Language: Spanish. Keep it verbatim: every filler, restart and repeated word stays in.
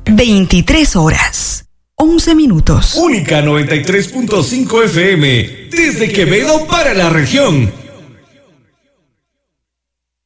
veintitrés horas, once minutos. Única noventa y tres punto cinco F M, desde Quevedo para la región.